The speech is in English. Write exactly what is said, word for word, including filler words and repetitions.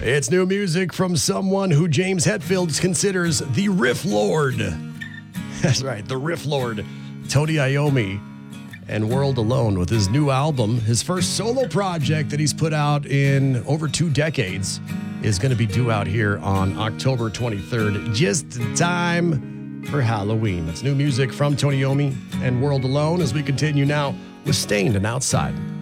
It's new music from someone who James Hetfield considers the Riff Lord. That's right, the Riff Lord, Tony Iommi, and World Alone with his new album. His first solo project that he's put out in over two decades is going to be due out here on October twenty-third, just in time for Halloween. That's new music from Tony Iommi and World Alone as we continue now with Stained and Outside.